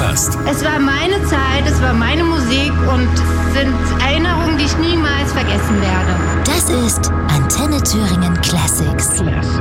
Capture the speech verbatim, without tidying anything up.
passt. Es war meine Zeit, es war meine Musik und sind Erinnerungen, die ich niemals vergessen werde. Das ist Antenne Thüringen Classics. Classic.